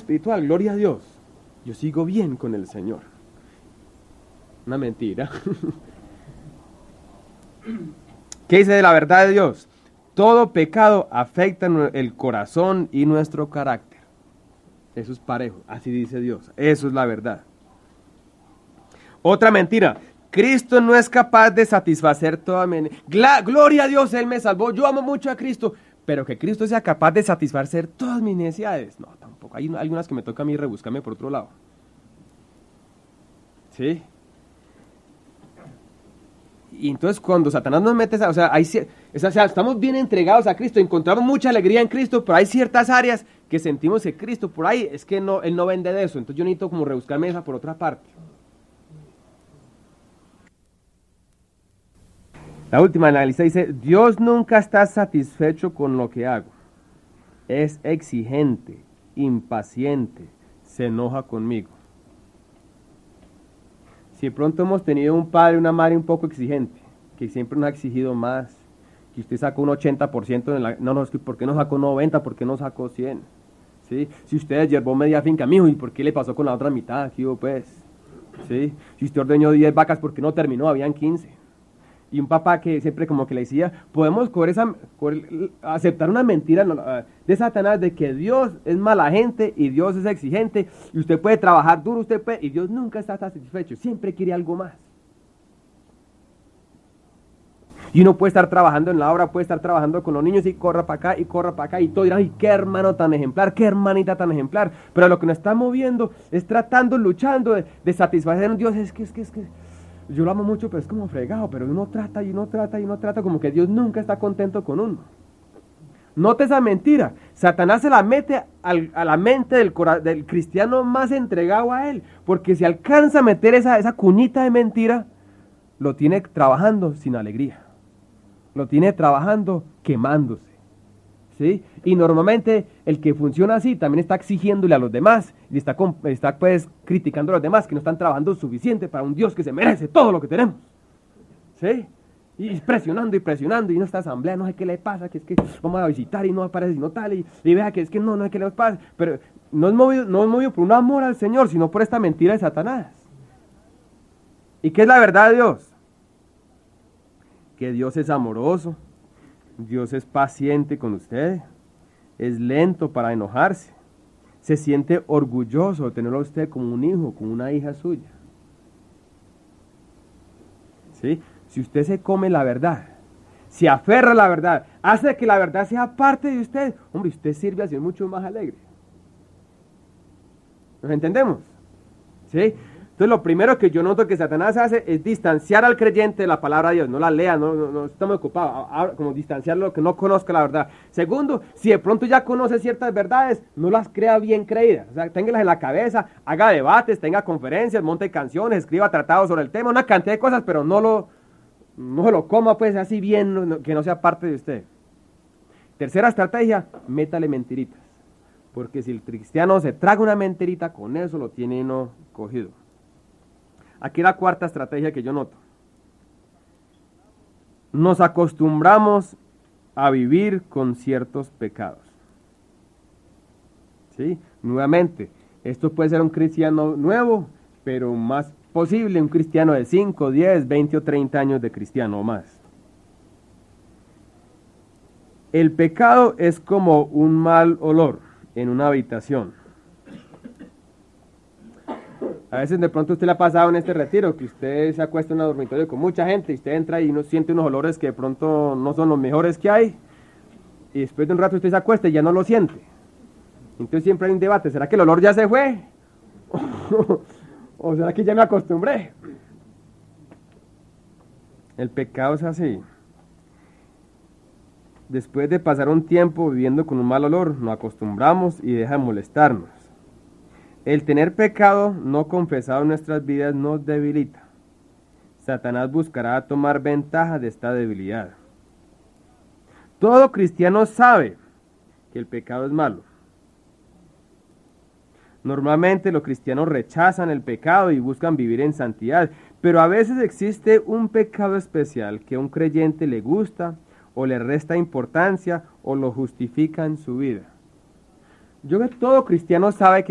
espiritual, gloria a Dios. Yo sigo bien con el Señor. Una mentira. ¿Qué dice de la verdad de Dios? Todo pecado afecta el corazón y nuestro carácter. Eso es parejo, así dice Dios. Eso es la verdad. Otra mentira. Cristo no es capaz de satisfacer toda mi... Gloria a Dios, Él me salvó. Yo amo mucho a Cristo. Pero que Cristo sea capaz de satisfacer todas mis necesidades. No, tampoco. Hay algunas que me toca a mí rebuscarme por otro lado. ¿Sí? Y entonces cuando Satanás nos mete, o sea, estamos bien entregados a Cristo, encontramos mucha alegría en Cristo, pero hay ciertas áreas que sentimos que Cristo por ahí, es que no, Él no vende de eso, entonces yo necesito como rebuscarme esa por otra parte. La última en la lista dice, Dios nunca está satisfecho con lo que hago, es exigente, impaciente, se enoja conmigo. Si de pronto hemos tenido un padre, una madre un poco exigente, que siempre nos ha exigido más, que usted sacó un 80%, no, ¿por qué no sacó 90%? ¿Por qué no sacó 100%? ¿Sí? Si usted yerbó media finca, mijo, ¿y por qué le pasó con la otra mitad? ¿Qué hubo, pues? ¿Sí? Si usted ordeñó 10 vacas, ¿por qué no terminó? Habían 15. Y un papá que siempre como que le decía, podemos aceptar una mentira de Satanás de que Dios es mala gente y Dios es exigente y usted puede trabajar duro, y Dios nunca está satisfecho, siempre quiere algo más. Y uno puede estar trabajando en la obra, puede estar trabajando con los niños y corra para acá y todo dirán, ay, qué hermano tan ejemplar, qué hermanita tan ejemplar. Pero lo que nos está moviendo es tratando, luchando de satisfacer a Dios, es que yo lo amo mucho, pero es como fregado, pero uno trata, como que Dios nunca está contento con uno. Note esa mentira. Satanás se la mete a la mente del cristiano más entregado a él, porque si alcanza a meter esa cuñita de mentira, lo tiene trabajando sin alegría. Lo tiene trabajando quemándose. ¿Sí? Y normalmente el que funciona así también está exigiéndole a los demás y está pues criticando a los demás que no están trabajando suficiente para un Dios que se merece todo lo que tenemos. ¿Sí? Y presionando y no está asamblea, no sé qué le pasa, que es que vamos a visitar y no aparece sino tal y vea que es que no sé qué le pasa, pero no es movido por un amor al Señor, sino por esta mentira de Satanás. ¿Y qué es la verdad de Dios? Que Dios es amoroso. Dios es paciente con usted, es lento para enojarse, se siente orgulloso de tenerlo a usted como un hijo, como una hija suya. ¿Sí? Si usted se come la verdad, se aferra a la verdad, hace que la verdad sea parte de usted, hombre, usted sirve así mucho más alegre. ¿Nos entendemos? ¿Sí? Entonces lo primero que yo noto que Satanás hace es distanciar al creyente de la palabra de Dios, no la lea, no estamos ocupados, como distanciarlo, que no conozca la verdad. Segundo, si de pronto ya conoce ciertas verdades, no las crea bien creídas, o sea, téngalas en la cabeza, haga debates, tenga conferencias, monte canciones, escriba tratados sobre el tema, una cantidad de cosas, pero no se lo coma pues así bien, que no sea parte de usted. Tercera estrategia, métale mentiritas, porque si el cristiano se traga una mentirita, con eso lo tiene uno cogido. Aquí la cuarta estrategia que yo noto. Nos acostumbramos a vivir con ciertos pecados. ¿Sí? Nuevamente, esto puede ser un cristiano nuevo, pero más posible un cristiano de 5, 10, 20 o 30 años de cristiano o más. El pecado es como un mal olor en una habitación. A veces de pronto usted le ha pasado en este retiro que usted se acuesta en un dormitorio con mucha gente y usted entra y uno siente unos olores que de pronto no son los mejores que hay y después de un rato usted se acuesta y ya no lo siente. Entonces siempre hay un debate, ¿será que el olor ya se fue? ¿O será que ya me acostumbré? El pecado es así. Después de pasar un tiempo viviendo con un mal olor, nos acostumbramos y deja de molestarnos. El tener pecado no confesado en nuestras vidas nos debilita. Satanás buscará tomar ventaja de esta debilidad. Todo cristiano sabe que el pecado es malo. Normalmente los cristianos rechazan el pecado y buscan vivir en santidad, pero a veces existe un pecado especial que a un creyente le gusta o le resta importancia o lo justifica en su vida. Yo creo que todo cristiano sabe que